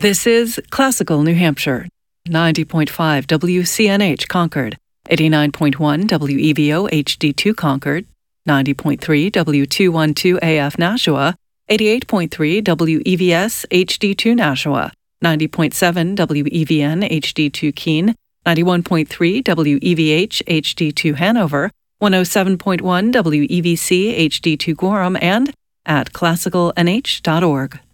This is Classical New Hampshire, 90.5 WCNH Concord, 89.1 WEVO HD2 Concord, 90.3 W212 AF Nashua, 88.3 WEVS HD2 Nashua, 90.7 WEVN HD2 Keene, 91.3 WEVH HD2 Hanover, 107.1 WEVC HD2 Gorham, and at classicalnh.org.